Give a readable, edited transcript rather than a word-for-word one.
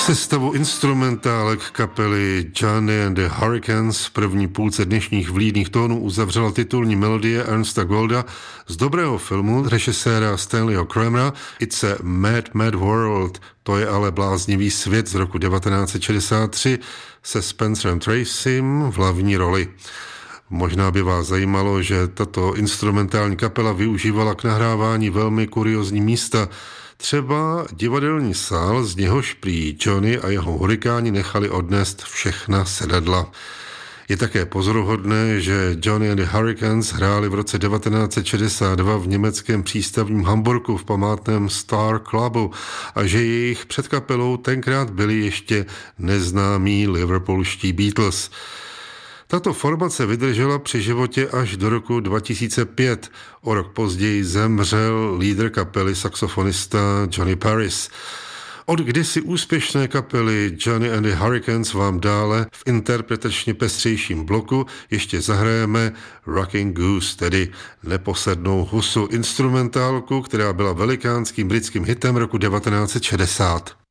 Sestavu instrumentálek kapely Johnny and the Hurricanes v první půlce dnešních vlídných tónů uzavřela titulní melodie Ernesta Golda z dobrého filmu režiséra Stanleyho Kramera It's a Mad, Mad World. To je ale bláznivý svět z roku 1963 se Spencerem Tracym v hlavní roli. Možná by vás zajímalo, že tato instrumentální kapela využívala k nahrávání velmi kuriózní místa. Třeba divadelní sál, z něhož prý Johnny a jeho hurikáni nechali odnést všechna sedadla. Je také pozoruhodné, že Johnny and the Hurricanes hráli v roce 1962 v německém přístavním Hamburku v památném Star Clubu a že jejich před kapelou tenkrát byli ještě neznámí liverpoolští Beatles. Tato formace vydržela při životě až do roku 2005. O rok později zemřel lídr kapely saxofonista Johnny Paris. Od kdysi úspěšné kapely Johnny and the Hurricanes vám dále v interpretačně pestřejším bloku ještě zahrajeme Rocking Goose, tedy Neposednou husu, instrumentálku, která byla velikánským britským hitem roku 1960.